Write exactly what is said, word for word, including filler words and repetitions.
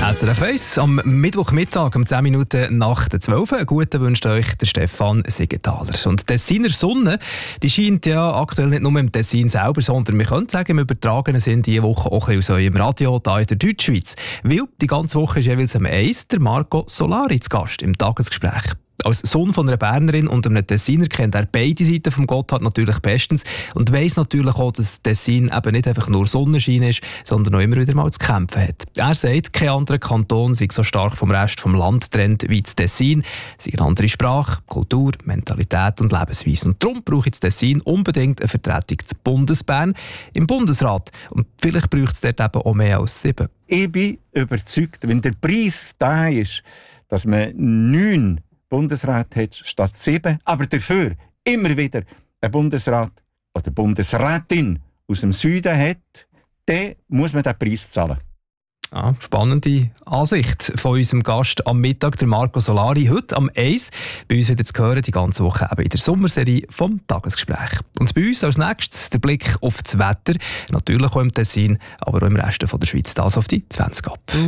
S R F eins am Mittwochmittag um zehn Minuten nach der zwölf. Einen guten wünscht euch der Stefan Siegenthaler. Und die Tessiner Sonne, die scheint ja aktuell nicht nur im Tessin selber, sondern wir können sagen, im übertragenen Sinn diese Woche auch ein bisschen aus eurem Radio hier in der Deutschschweiz. Weil die ganze Woche ist jeweils am eins der Marco Solari zu Gast im Tagesgespräch. Als Sohn von einer Bernerin und einem Tessiner kennt er beide Seiten vom Gotthard natürlich bestens und weiss natürlich auch, dass Tessin eben nicht einfach nur Sonnenschein ist, sondern auch immer wieder mal zu kämpfen hat. Er sagt, kein anderer Kanton sei so stark vom Rest vom Land getrennt wie das Tessin. Es sei eine andere Sprache, Kultur, Mentalität und Lebensweise. Und darum braucht das Tessin unbedingt eine Vertretung zu Bundesbern im Bundesrat. Und vielleicht braucht es dort eben auch mehr als sieben. Ich bin überzeugt, wenn der Preis da ist, dass man neun Bundesrat hat statt sieben, aber dafür immer wieder ein Bundesrat oder Bundesrätin aus dem Süden hat, dann muss man den Preis zahlen. Ah, spannende Ansicht von unserem Gast am Mittag, der Marco Solari, heute am eins. Bei uns wieder zu hören, die ganze Woche eben in der Sommerserie vom Tagesgespräch. Und bei uns als nächstes der Blick auf das Wetter, natürlich auch im Tessin, aber auch im Rest der Schweiz, das auf die zwanzig ab.